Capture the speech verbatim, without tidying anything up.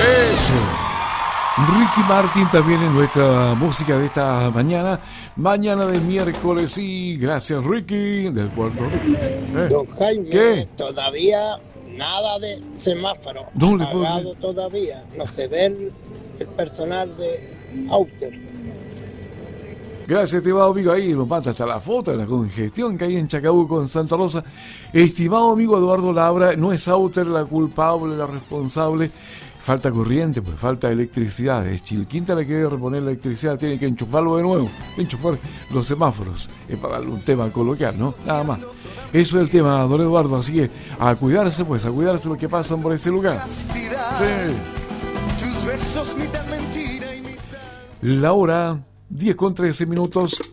Eso. Ricky Martin también en nuestra música de esta mañana. Mañana de miércoles. Y gracias, Ricky, del Puerto Rico. ¿Eh? Don Jaime, ¿qué? Todavía nada de semáforo. No le apagado todavía. No se ve el, el personal de Outer. Gracias, estimado amigo. Ahí nos manda hasta la foto de la congestión que hay en Chacabuco, en Santa Rosa. Estimado amigo Eduardo Labra, no es Outer la culpable, la responsable. Falta corriente, pues falta electricidad. Es Chilquinta la que debe reponer la electricidad, tiene que enchufarlo de nuevo, enchufar los semáforos. Es para darle un tema coloquial, ¿no? Nada más. Eso es el tema, don Eduardo. Así que a cuidarse, pues, a cuidarse los que pasan por ese lugar. Sí. La hora diez con trece minutos.